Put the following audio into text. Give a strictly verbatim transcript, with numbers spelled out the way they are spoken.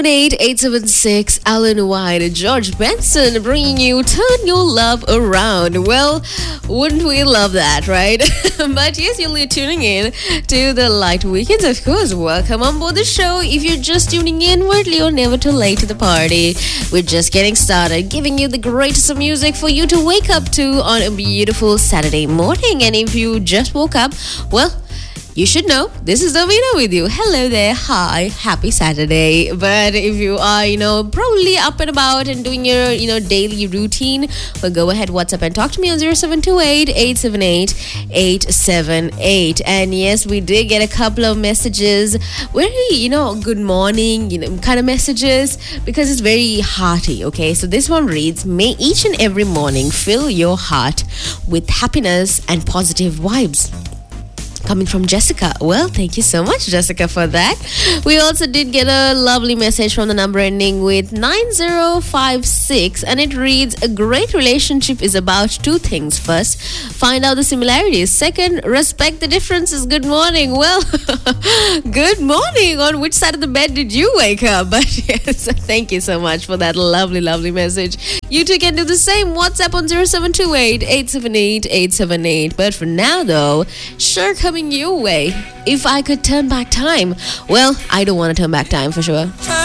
eight eight seven six, Alan White, George Benson bringing you Turn Your Love Around. Well, wouldn't we love that, right? But yes, you're tuning in to the Light Weekends, of course. Welcome on board the show. If you're just tuning in, well, you're never too late to the party. We're just getting started, giving you the greatest of music for you to wake up to on a beautiful Saturday morning. And if you just woke up, well, you should know, this is Davina with you. Hello there. Hi. Happy Saturday. But if you are, you know, probably up and about and doing your, you know, daily routine, well, go ahead, WhatsApp and talk to me on zero seven two eight, eight seven eight, eight seven eight. And yes, we did get a couple of messages, very, you know, good morning, you know, kind of messages, because it's very hearty, okay? So this one reads, may each and every morning fill your heart with happiness and positive vibes. Coming from Jessica. Well, thank you so much, Jessica, for that. We also did get a lovely message from the number ending with nine zero five six, and it reads, a great relationship is about two things. First, find out the similarities. Second, respect the differences. Good morning. Well, good morning. On which side of the bed did you wake up? But yes, thank you so much for that lovely, lovely message. You too can do the same. WhatsApp on zero seven two eight, eight seven eight, eight seven eight. But for now, though, sure, coming your way. If I could turn back time, well, I don't want to turn back time for sure.